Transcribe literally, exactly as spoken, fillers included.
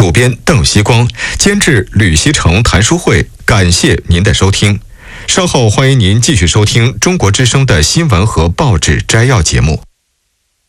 主编邓锡光，监制吕锡成、谭书慧。感谢您的收听。稍后欢迎您继续收听中国之声的新闻和报纸摘要节目。